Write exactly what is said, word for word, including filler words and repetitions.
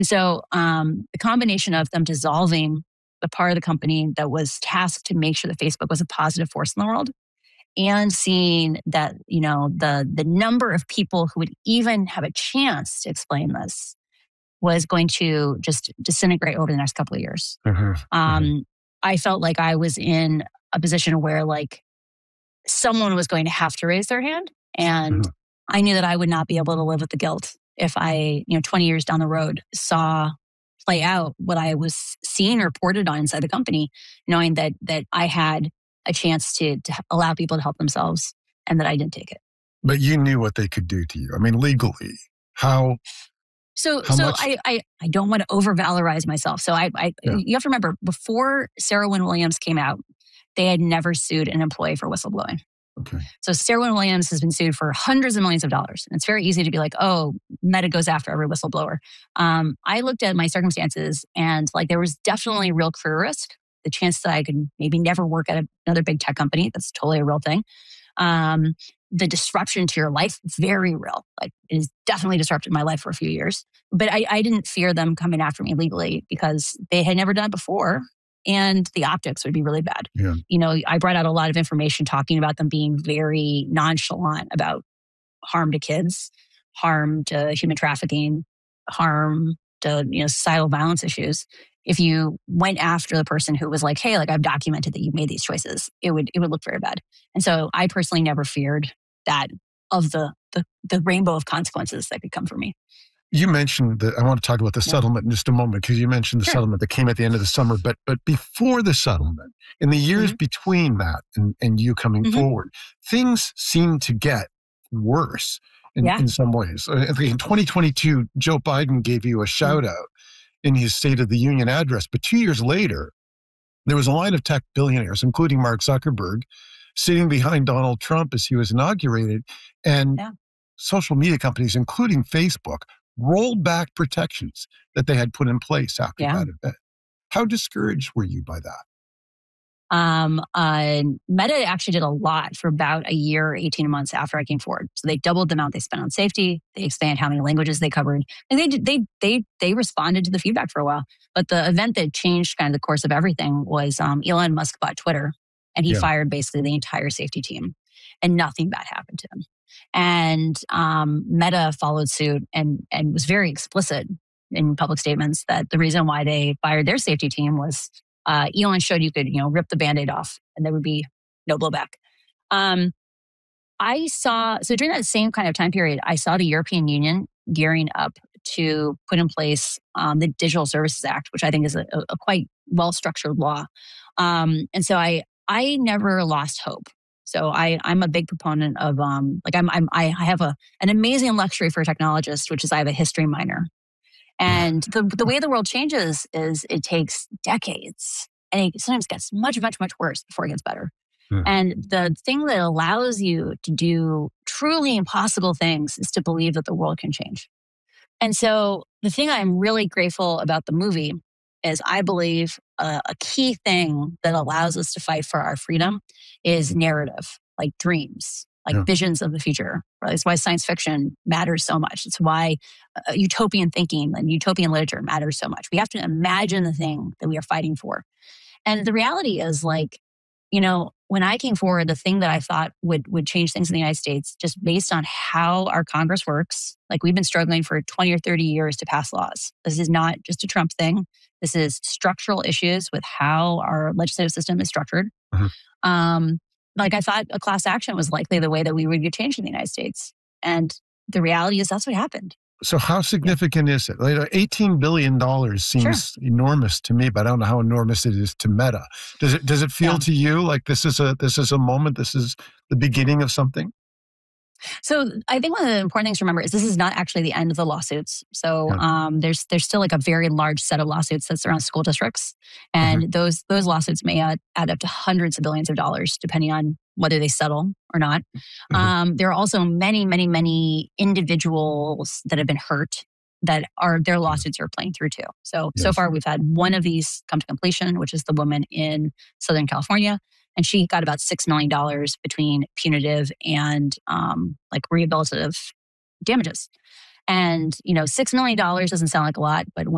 So um, the combination of them dissolving the part of the company that was tasked to make sure that Facebook was a positive force in the world, and seeing that, you know, the the number of people who would even have a chance to explain this was going to just disintegrate over the next couple of years. Mm-hmm. Um, Mm-hmm. I felt like I was in a position where like someone was going to have to raise their hand, and Mm-hmm. I knew that I would not be able to live with the guilt if I, you know, twenty years down the road saw play out what I was seeing reported on inside the company, knowing that that I had a chance to to allow people to help themselves and that I didn't take it. But you knew what they could do to you. I mean, legally, how So, how so much? I, I, I don't want to overvalorize myself. So I, I Yeah. you have to remember, before Sarah Wynne Williams came out, they had never sued an employee for whistleblowing. Okay. So Sarah Wynne Williams has been sued for hundreds of millions of dollars. And it's very easy to be like, oh, Meta goes after every whistleblower. Um, I looked at my circumstances and like there was definitely real career risk. The chance that I could maybe never work at another big tech company, that's totally a real thing. Um, the disruption to your life, very real. Like it has definitely disrupted my life for a few years. But I, I didn't fear them coming after me legally because they had never done it before. And the optics would be really bad. Yeah. You know, I brought out a lot of information talking about them being very nonchalant about harm to kids, harm to human trafficking, harm to, you know, societal violence issues. If you went after the person who was like, hey, like I've documented that you've made these choices, it would it would look very bad. And so I personally never feared that of the the, the rainbow of consequences that could come for me. You mentioned that I want to talk about the Yeah. settlement in just a moment because you mentioned the Sure. settlement that came at the end of the summer. But but before the settlement, in the years Mhm. between that and, and you coming Mhm. forward, things seemed to get worse in, Yeah. in some ways. I think in twenty twenty-two, Joe Biden gave you a shout out in his State of the Union address. But two years later, there was a line of tech billionaires, including Mark Zuckerberg, sitting behind Donald Trump as he was inaugurated. And Yeah. social media companies, including Facebook, rolled back protections that they had put in place after Yeah. that event. How discouraged were you by that? Um, uh, Meta actually did a lot for about a year, eighteen months after I came forward. So they doubled the amount they spent on safety. They expanded how many languages they covered, and they did, they they they responded to the feedback for a while. But the event that changed kind of the course of everything was um, Elon Musk bought Twitter, and he Yeah. fired basically the entire safety team, and nothing bad happened to him. And um, Meta followed suit and and was very explicit in public statements that the reason why they fired their safety team was uh, Elon showed you could, you know, rip the Band-Aid off and there would be no blowback. Um, I saw, so during that same kind of time period, I saw the European Union gearing up to put in place um, the Digital Services Act, which I think is a, a quite well-structured law. Um, and so I, I never lost hope. So I, I'm a big proponent of, um, like I'm, I'm, I have a, an amazing luxury for a technologist, which is I have a history minor. And the the way the world changes is it takes decades, and it sometimes gets much, much, much worse before it gets better. Hmm. And the thing that allows you to do truly impossible things is to believe that the world can change. And so the thing I'm really grateful about the movie is I believe a, a key thing that allows us to fight for our freedom is narrative, like dreams, like Yeah. visions of the future. Right? It's why science fiction matters so much. It's why uh, utopian thinking and utopian literature matters so much. We have to imagine the thing that we are fighting for. And the reality is like, you know, when I came forward, the thing that I thought would would change things in the United States, just based on how our Congress works, like we've been struggling for twenty or thirty years to pass laws. This is not just a Trump thing. This is structural issues with how our legislative system is structured. Mhm. Um, like I thought a class action was likely the way that we would get change in the United States. And the reality is that's what happened. So how significant is it? Like eighteen billion dollars seems enormous to me, but I don't know how enormous it is to Meta. Does it does it feel Yeah. to you like this is a this is a moment, this is the beginning of something? So I think one of the important things to remember is this is not actually the end of the lawsuits. So Yeah. um, there's there's still like a very large set of lawsuits that's around school districts, and those those lawsuits may add, add up to hundreds of billions of dollars depending on whether they settle or not. Mhm. Um, there are also many, many, many individuals that have been hurt that are their lawsuits are playing through too. So so Yes. far we've had one of these come to completion, which is the woman in Southern California. And she got about six million dollars between punitive and um, like rehabilitative damages. And, you know, six million dollars doesn't sound like a lot, but when